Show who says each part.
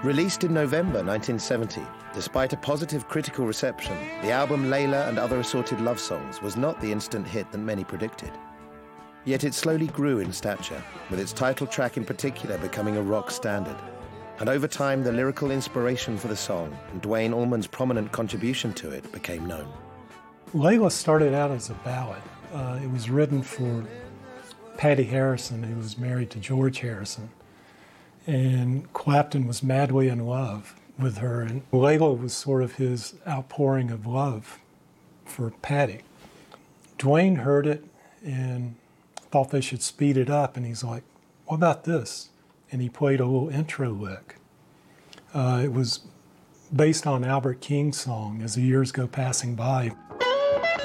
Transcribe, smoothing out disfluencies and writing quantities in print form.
Speaker 1: Released in November 1970, despite a positive critical reception, the album Layla and Other Assorted Love Songs was not the instant hit that many predicted. Yet it slowly grew in stature, with its title track in particular becoming a rock standard. And over time, the lyrical inspiration for the song and Duane Allman's prominent contribution to it became known.
Speaker 2: Layla started out as a ballad. It was written for Patty Harrison, who was married to George Harrison. And Clapton was madly in love with her. And Layla was sort of his outpouring of love for Patty. Duane heard it and thought they should speed it up. And he's like, what about this? And he played a little intro lick. It was based on Albert King's song, As the Years Go Passing By.